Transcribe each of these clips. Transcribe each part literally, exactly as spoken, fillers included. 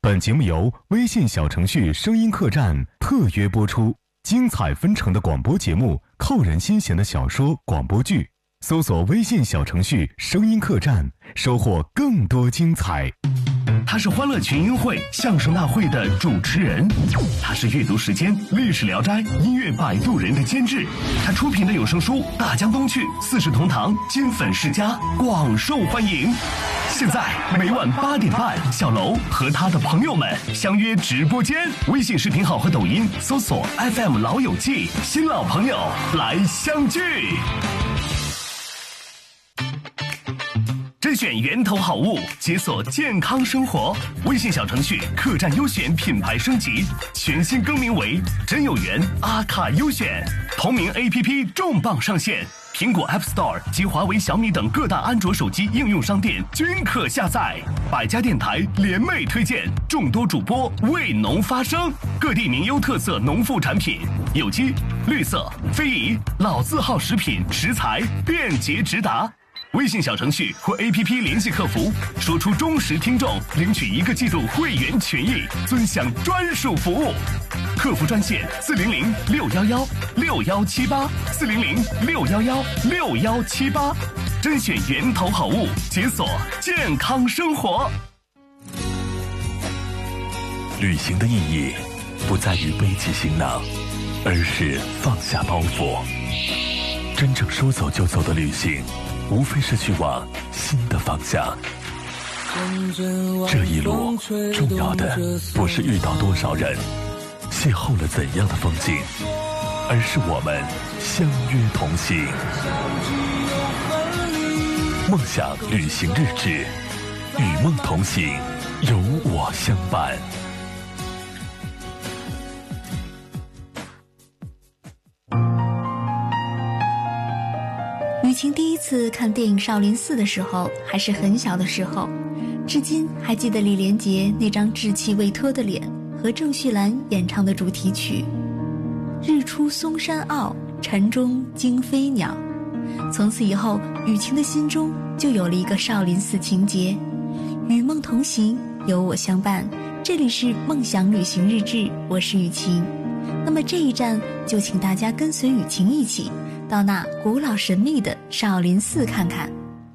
本节目由微信小程序声音客栈特约播出，精彩纷呈的广播节目，扣人心弦的小说广播剧，搜索微信小程序声音客栈，收获更多精彩。 他是欢乐群英会相声大会的主持人，他是阅读时间历史聊斋音乐摆渡人的监制，他出品的有声书《大江东去》《四世同堂》金粉世家广受欢迎。现在每晚八点半，小楼和他的朋友们相约直播间，微信视频号和抖音搜索 F M 老友记，新老朋友来相聚。甄选源头好物，解锁健康生活。微信小程序客栈优选品牌升级，全新更名为真有缘阿卡优选。同名 A P P 重磅上线，苹果 App Store 及华为、小米等各大安卓手机应用商店均可下载。百家电台联袂推荐，众多主播为农发声，各地名优特色农副产品，有机、绿色、非遗、老字号食品食材便捷直达。微信小程序或 A P P 联系客服，说出忠实听众，领取一个季度会员权益，尊享专属服务。客服专线四零零六幺幺六幺七八四零零六幺幺六幺七八，甄选源头好物，解锁健康生活。 旅行的意义不在于背起行囊，而是放下包袱。真正说走就走的旅行，无非是去往新的方向。这一路重要的不是遇到多少人，邂逅了怎样的风景，而是我们相约同行。梦想旅行日志，与梦同行，有我相伴。 雨晴第一次看电影《少林寺》的时候还是很小的时候，至今还记得李连杰那张稚气未脱的脸和郑绪岚演唱的主题曲日出松山坳，晨钟惊飞鸟。从此以后，雨晴的心中就有了一个少林寺情节，与梦同行，有我相伴。这里是梦想旅行日志，我是雨晴。那么这一站就请大家跟随雨晴一起到那古老神秘的少林寺看看。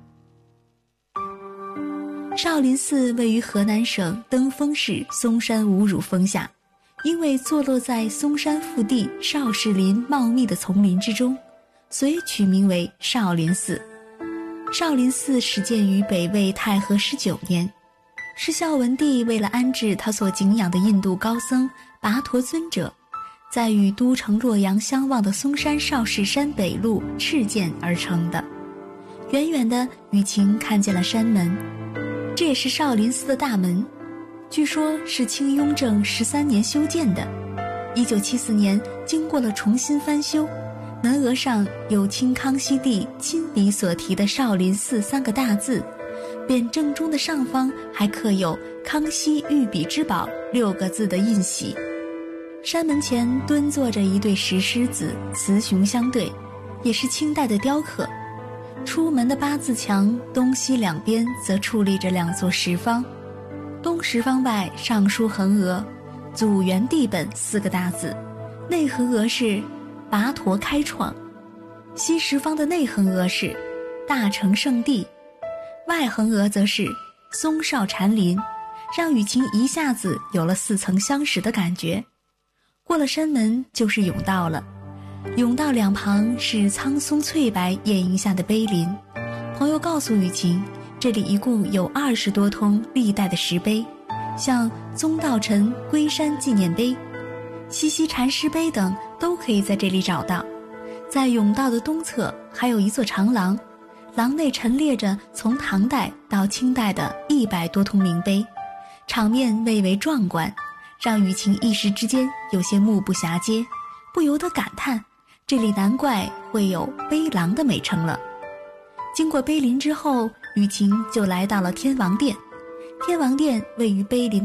少林寺位于河南省登封市嵩山五乳峰下，因为坐落在嵩山腹地少室林茂密的丛林之中，所以取名为少林寺。少林寺始建于北魏太和十九年，是孝文帝为了安置他所敬仰的印度高僧跋陀尊者，在与都城洛阳相望的嵩山少室山北路敕建而成的。远远的雨晴看见了山门，这也是少林寺的大门，据说是清雍正十三年修建的。一九七四年经过了重新翻修，门额上有清康熙帝亲笔所题的少林寺三个大字，匾正中的上方还刻有康熙御笔之宝六个字的印玺。山门前蹲坐着一对石狮子，雌雄相对，也是清代的雕刻。出门的八字墙东西两边则矗立着两座石方，东石方外上书横额祖元帝本四个大字，内横额是跋陀开创，西石方的内横额是大成圣地，外横额则是松少禅林，让雨晴一下子有了似曾相识的感觉。过了山门就是甬道了，甬道两旁是苍松翠柏掩映下的碑林。朋友告诉雨晴，这里一共有二十多通历代的石碑，像宗道臣龟山纪念碑、西溪禅师碑等都可以在这里找到。在甬道的东侧还有一座长廊，廊内陈列着从唐代到清代的一百多通名碑，场面蔚为壮观，让雨晴一时之间有些目不暇接，不由得感叹，这里难怪会有碑廊的美称了。经过碑林之后，雨晴就来到了天王殿。天王殿位于碑林